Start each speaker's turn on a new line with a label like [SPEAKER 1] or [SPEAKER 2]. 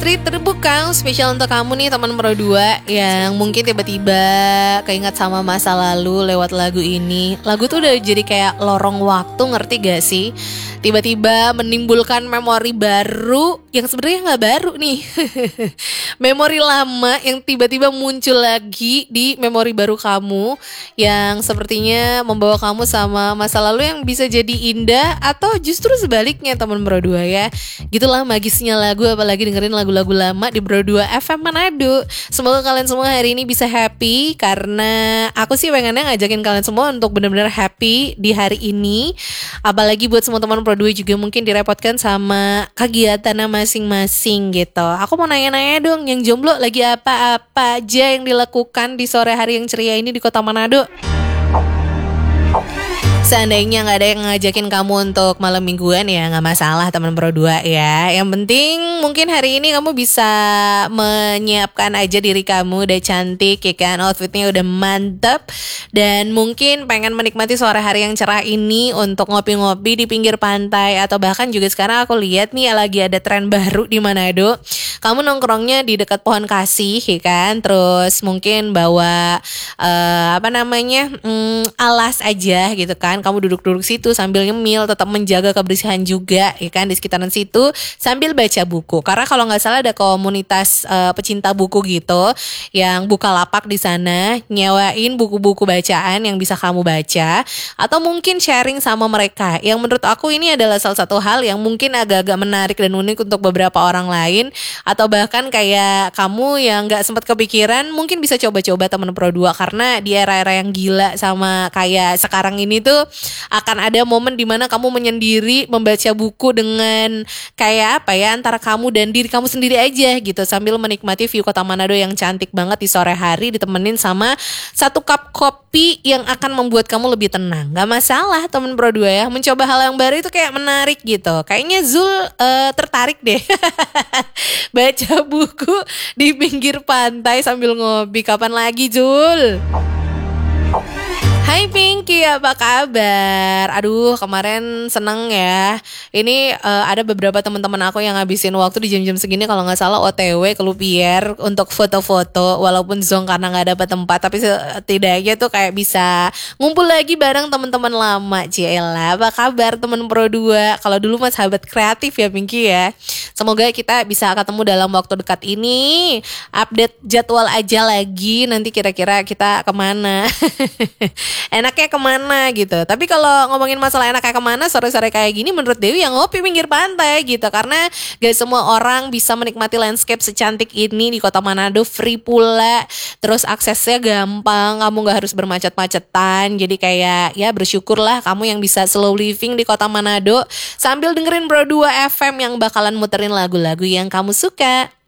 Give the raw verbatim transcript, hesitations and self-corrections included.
[SPEAKER 1] Treat terbuka spesial untuk kamu nih teman Pro dua yang mungkin tiba-tiba keinget sama masa lalu lewat lagu ini. Lagu tuh udah jadi kayak lorong waktu, ngerti gak sih? Tiba-tiba menimbulkan memori baru yang sebenarnya gak baru nih. Memori lama yang tiba-tiba muncul lagi di memori baru kamu, yang sepertinya membawa kamu sama masa lalu yang bisa jadi indah atau justru sebaliknya teman Pro dua ya. Gitulah magisnya lagu, apalagi dengerin lagu-lagu lama di Pro dua F M Manado. Semoga kalian semua hari ini bisa happy, karena aku sih pengennya ngajakin kalian semua untuk benar-benar happy di hari ini. Apalagi buat semua teman Pro dua juga mungkin direpotkan sama kegiatannya masing-masing gitu. Aku mau nanya-nanya dong, yang jomblo lagi apa-apa aja yang dilakukan di sore hari yang ceria ini di kota Manado? Seandainya gak ada yang ngajakin kamu untuk malam mingguan ya gak masalah teman Pro dua ya. Yang penting mungkin hari ini kamu bisa menyiapkan aja diri kamu udah cantik ya kan, outfitnya udah mantep, dan mungkin pengen menikmati sore hari yang cerah ini untuk ngopi-ngopi di pinggir pantai. Atau bahkan juga sekarang aku lihat nih lagi ada tren baru di Manado, kamu nongkrongnya di dekat pohon kasih ya kan, terus mungkin bawa uh, apa namanya hmm, alas aja gitu kan. Kamu duduk-duduk situ sambil nyemil, tetap menjaga kebersihan juga ya kan di sekitaran situ, sambil baca buku. Karena kalau nggak salah ada komunitas uh, pecinta buku gitu yang buka lapak di sana, nyewain buku-buku bacaan yang bisa kamu baca, atau mungkin sharing sama mereka. Yang menurut aku ini adalah salah satu hal yang mungkin agak-agak menarik dan unik untuk beberapa orang lain, atau bahkan kayak kamu yang nggak sempat kepikiran mungkin bisa coba-coba teman Pro dua. Karena di era-era yang gila sama kayak sekarang ini tuh akan ada momen dimana kamu menyendiri membaca buku dengan kayak apa ya, antara kamu dan diri kamu sendiri aja gitu, sambil menikmati view kota Manado yang cantik banget di sore hari, ditemenin sama satu cup kopi yang akan membuat kamu lebih tenang. Gak masalah temen Pro dua ya, mencoba hal yang baru itu kayak menarik gitu. Kayaknya Zul uh, tertarik deh baca buku di pinggir pantai sambil ngopi. Kapan lagi Zul? Hai Pinky, apa kabar? Aduh, kemarin seneng ya. Ini uh, ada beberapa teman-teman aku yang ngabisin waktu di jam-jam segini kalau nggak salah O T W ke Lupier untuk foto-foto. Walaupun zong karena nggak dapat tempat, tapi setidaknya tuh kayak bisa ngumpul lagi bareng teman-teman lama. Ciela, apa kabar teman Pro dua? Kalau dulu mah sahabat kreatif ya Pinky ya. Semoga kita bisa ketemu dalam waktu dekat ini. Update jadwal aja lagi, nanti kira-kira kita kemana. Enaknya kemana gitu. Tapi kalau ngomongin masalah enaknya kemana sore-sore kayak gini, menurut Dewi yang ngopi pinggir pantai gitu. Karena gak semua orang bisa menikmati landscape secantik ini di kota Manado, free pula. Terus aksesnya gampang, kamu gak harus bermacet-macetan. Jadi kayak ya bersyukurlah kamu yang bisa slow living di kota Manado sambil dengerin Pro dua F M yang bakalan muterin lagu-lagu yang kamu suka.